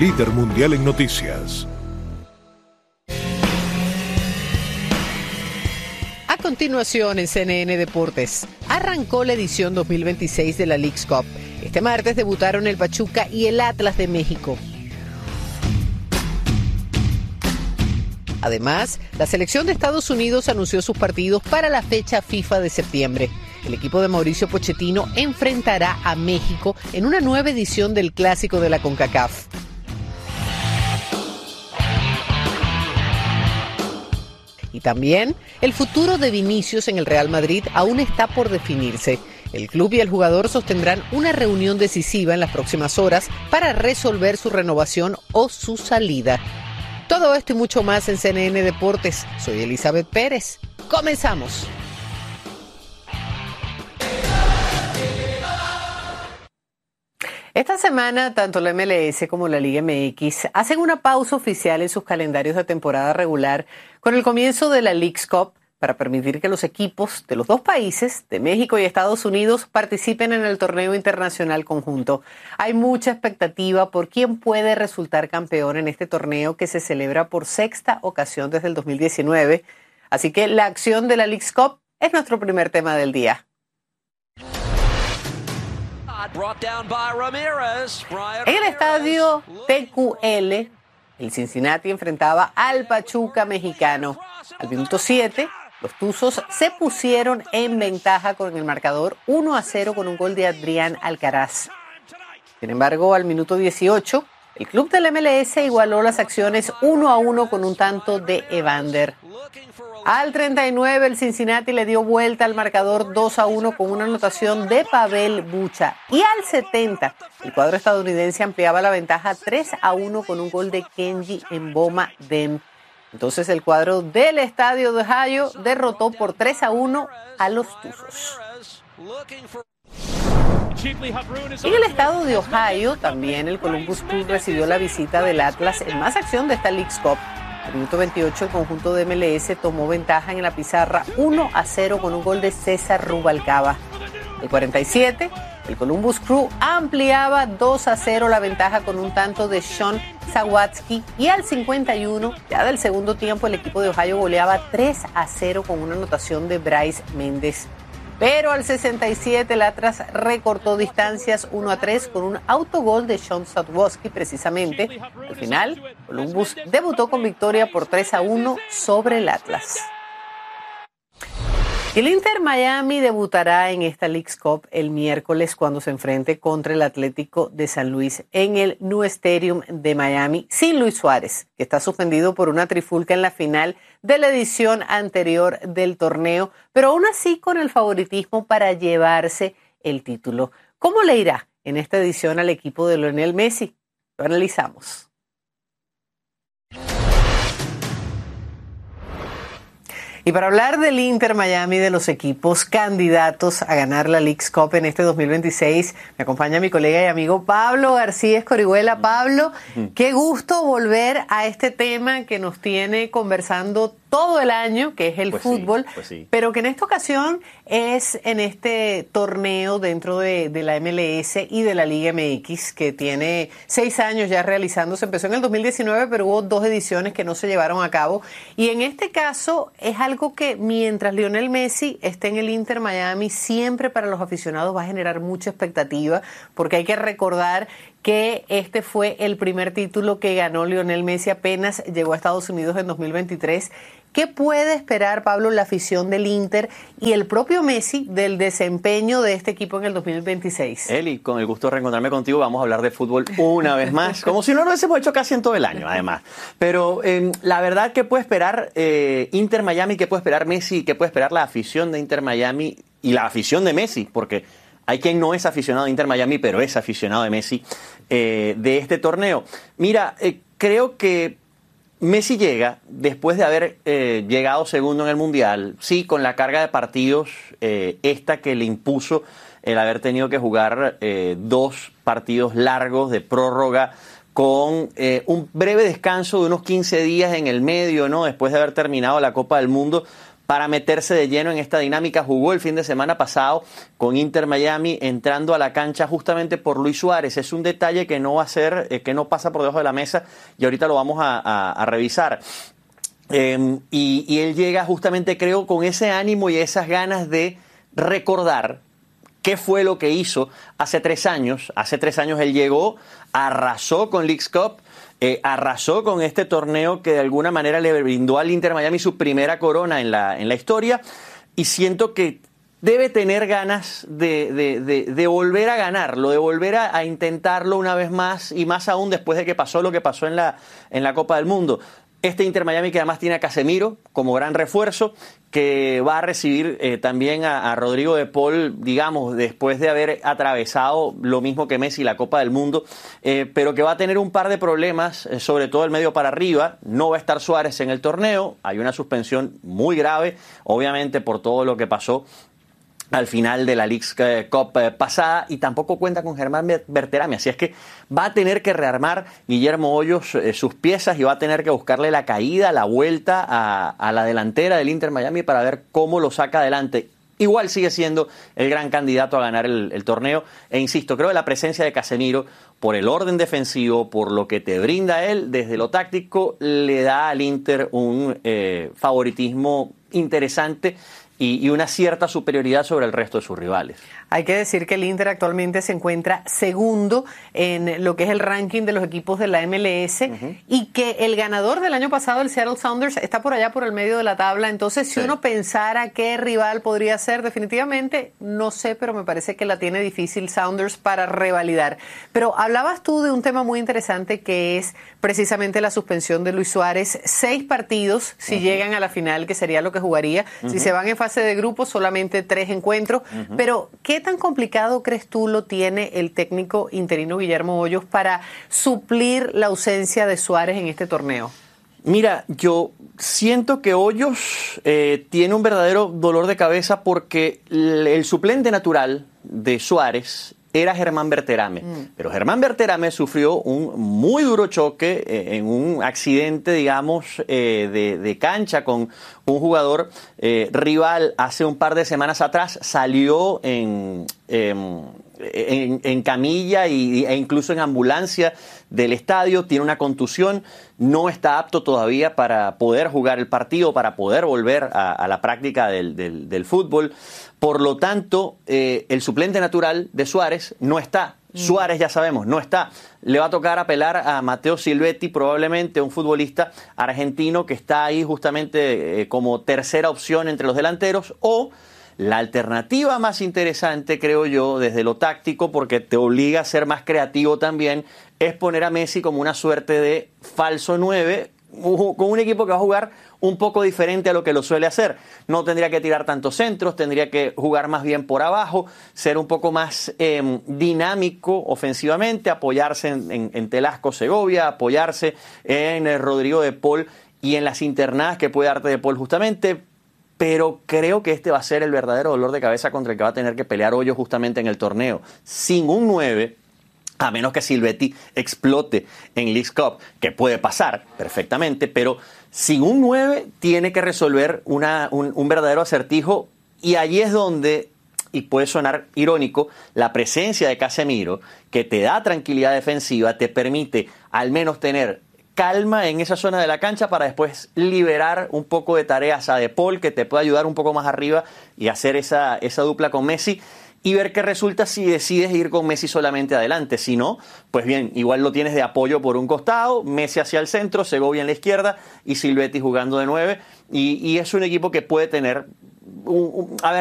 líder mundial en noticias. A continuación en CNN Deportes, arrancó la edición 2026 de la Leagues Cup. Este martes debutaron el Pachuca y el Atlas de México. Además, la selección de Estados Unidos anunció sus partidos para la fecha FIFA de septiembre. El equipo de Mauricio Pochettino enfrentará a México en una nueva edición del Clásico de la CONCACAF. Y también, el futuro de Vinicius en el Real Madrid aún está por definirse. El club y el jugador sostendrán una reunión decisiva en las próximas horas para resolver su renovación o su salida. Todo esto y mucho más en CNN Deportes. Soy Elizabeth Pérez. ¡Comenzamos! Esta semana, tanto la MLS como la Liga MX hacen una pausa oficial en sus calendarios de temporada regular con el comienzo de la Leagues Cup para permitir que los equipos de los dos países, de México y Estados Unidos, participen en el torneo internacional conjunto. Hay mucha expectativa por quién puede resultar campeón en este torneo que se celebra por sexta ocasión desde el 2019. Así que la acción de la Leagues Cup es nuestro primer tema del día. En el estadio TQL, el Cincinnati enfrentaba al Pachuca mexicano. Al minuto 7, los Tuzos se pusieron en ventaja con el marcador 1-0 con un gol de Adrián Alcaraz. Sin embargo, al minuto 18, el club del MLS igualó las acciones 1-1 con un tanto de Evander. Al 39, el Cincinnati le dio vuelta al marcador 2-1 con una anotación de Pavel Bucha. Y al 70, el cuadro estadounidense ampliaba la ventaja 3-1 con un gol de Kenji Mboma Dem. Entonces el cuadro del estadio de Ohio derrotó por 3-1 a los Tuzos. En el estado de Ohio, también el Columbus Crew recibió la visita del Atlas en más acción de esta Leagues Cup. Al minuto 28, el conjunto de MLS tomó ventaja en la pizarra 1-0 con un gol de César Rubalcaba. Al 47, el Columbus Crew ampliaba 2-0 la ventaja con un tanto de Sean Sawatsky. Y al 51, ya del segundo tiempo, el equipo de Ohio goleaba 3-0 con una anotación de Bryce Méndez. Pero al 67 el Atlas recortó distancias 1-3 con un autogol de Sean Sawatsky precisamente. Al final, Columbus debutó con victoria por 3-1 sobre el Atlas. El Inter Miami debutará en esta Leagues Cup el miércoles cuando se enfrente contra el Atlético de San Luis en el New Stadium de Miami sin Luis Suárez, que está suspendido por una trifulca en la final de la edición anterior del torneo, pero aún así con el favoritismo para llevarse el título. ¿Cómo le irá en esta edición al equipo de Lionel Messi? Lo analizamos. Y para hablar del Inter Miami, de los equipos candidatos a ganar la Leagues Cup en este 2026, me acompaña mi colega y amigo Pablo García Escorihuela. Pablo, qué gusto volver a este tema que nos tiene conversando todo el año, que es el fútbol, sí. Pero que en esta ocasión es en este torneo dentro de la MLS y de la Liga MX, que tiene 6 años ya realizándose. Empezó en el 2019, pero hubo 2 ediciones que no se llevaron a cabo. Y en este caso es algo que mientras Lionel Messi esté en el Inter Miami, siempre para los aficionados va a generar mucha expectativa, porque hay que recordar que este fue el primer título que ganó Lionel Messi apenas llegó a Estados Unidos en 2023. ¿Qué puede esperar, Pablo, la afición del Inter y el propio Messi del desempeño de este equipo en el 2026? Eli, con el gusto de reencontrarme contigo, vamos a hablar de fútbol una vez más, como si no lo hubiésemos hecho casi en todo el año, además. Pero la verdad, ¿qué puede esperar Inter Miami? ¿Qué puede esperar Messi? ¿Qué puede esperar la afición de Inter Miami y la afición de Messi? Porque hay quien no es aficionado de Inter Miami, pero es aficionado de Messi de este torneo. Mira, creo que Messi llega después de haber llegado segundo en el Mundial, sí, con la carga de partidos esta que le impuso el haber tenido que jugar 2 partidos largos de prórroga con un breve descanso de unos 15 días en el medio, ¿no? Después de haber terminado la Copa del Mundo, para meterse de lleno en esta dinámica. Jugó el fin de semana pasado con Inter Miami, entrando a la cancha justamente por Luis Suárez. Es un detalle que no va a ser, que no pasa por debajo de la mesa, y ahorita lo vamos a revisar. Y él llega justamente, creo, con ese ánimo y esas ganas de recordar qué fue lo que hizo hace 3 años. Hace 3 años él llegó, arrasó con Leagues Cup, arrasó con este torneo que de alguna manera le brindó al Inter Miami su primera corona en la historia, y siento que debe tener ganas de volver a ganarlo, de volver a intentarlo una vez más, y más aún después de que pasó lo que pasó en la Copa del Mundo. Este Inter Miami que además tiene a Casemiro como gran refuerzo, que va a recibir también a Rodrigo de Paul, digamos, después de haber atravesado lo mismo que Messi la Copa del Mundo, pero que va a tener un par de problemas, sobre todo el medio para arriba. No va a estar Suárez en el torneo, hay una suspensión muy grave, obviamente por todo lo que pasó al final de la Leagues Cup pasada, y tampoco cuenta con Germán Berterame, así es que va a tener que rearmar Guillermo Hoyos sus piezas, y va a tener que buscarle la caída, la vuelta a la delantera del Inter Miami para ver cómo lo saca adelante. Igual sigue siendo el gran candidato a ganar el torneo, e insisto, creo que la presencia de Casemiro, por el orden defensivo, por lo que te brinda él desde lo táctico, le da al Inter un favoritismo interesante y una cierta superioridad sobre el resto de sus rivales. Hay que decir que el Inter actualmente se encuentra segundo en lo que es el ranking de los equipos de la MLS, y que el ganador del año pasado, el Seattle Sounders, está por allá por el medio de la tabla. Entonces, si uno pensara qué rival podría ser, definitivamente, no sé, pero me parece que la tiene difícil Sounders para revalidar. Pero hablabas tú de un tema muy interesante, que es precisamente la suspensión de Luis Suárez. 6 partidos, si llegan a la final, que sería lo que jugaría. Si se van en fase de grupos, solamente 3 encuentros. Pero, ¿qué tan complicado crees tú lo tiene el técnico interino Guillermo Hoyos para suplir la ausencia de Suárez en este torneo? Mira, yo siento que Hoyos tiene un verdadero dolor de cabeza, porque el suplente natural de Suárez era Germán Berterame. Pero Germán Berterame sufrió un muy duro choque en un accidente, digamos, de cancha con un jugador rival hace un par de semanas atrás. Salió en camilla e incluso en ambulancia del estadio. Tiene una contusión, no está apto todavía para poder jugar el partido, para poder volver a la práctica del fútbol. Por lo tanto, el suplente natural de Suárez no está. Suárez, ya sabemos, no está. Le va a tocar apelar a Matteo Silvetti, probablemente un futbolista argentino que está ahí justamente como tercera opción entre los delanteros, o la alternativa más interesante, creo yo, desde lo táctico, porque te obliga a ser más creativo también, es poner a Messi como una suerte de falso 9, con un equipo que va a jugar un poco diferente a lo que lo suele hacer. No tendría que tirar tantos centros, tendría que jugar más bien por abajo, ser un poco más dinámico ofensivamente, apoyarse en Telasco Segovia, apoyarse en el Rodrigo de Paul y en las internadas que puede darte de Paul justamente. Pero creo que este va a ser el verdadero dolor de cabeza contra el que va a tener que pelear Hoyos justamente en el torneo. Sin un 9, a menos que Silvetti explote en Leagues Cup, que puede pasar perfectamente, pero sin un 9 tiene que resolver un verdadero acertijo, y allí es donde, y puede sonar irónico, la presencia de Casemiro, que te da tranquilidad defensiva, te permite al menos tener calma en esa zona de la cancha para después liberar un poco de tareas a De Paul, que te puede ayudar un poco más arriba y hacer esa dupla con Messi, y ver qué resulta si decides ir con Messi solamente adelante. Si no, pues bien, igual lo tienes de apoyo por un costado, Messi hacia el centro, Segovia en la izquierda y Silvetti jugando de 9, y es un equipo que puede tener a ver,